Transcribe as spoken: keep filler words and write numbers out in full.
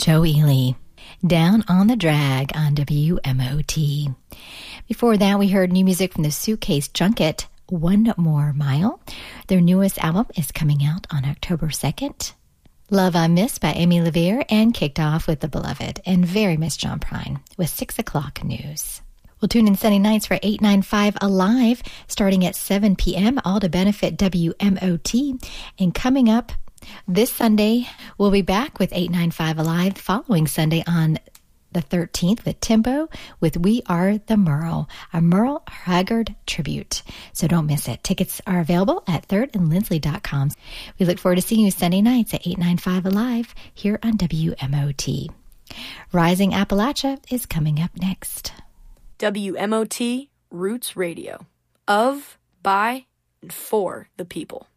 Joe Ely. Down on the Drag on W M O T. Before that, we heard new music from the Suitcase Junket, One More Mile. Their newest album is coming out on October second. Love I Miss by Amy LaVere, and kicked off with The Beloved and Very Miss John Prine with six o'clock news. We'll tune in Sunday nights for eight ninety-five Alive, starting at seven p.m., all to benefit W M O T. And coming up this Sunday, we'll be back with eight ninety-five Alive the following Sunday on the thirteenth with Timbo with We Are the Merle, a Merle Haggard tribute. So don't miss it. Tickets are available at third and lindsley dot com. We look forward to seeing you Sunday nights at eight ninety-five Alive here on W M O T. Rising Appalachia is coming up next. W M O T Roots Radio. Of, by, and for the people.